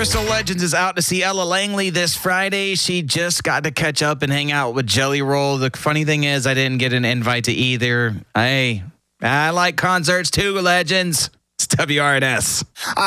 Crystal Legends is out to see Ella Langley this Friday. She just got to catch up and hang out with Jelly Roll. The funny thing is, I didn't get an invite to either. Hey, I like concerts too, Legends. It's WRNS.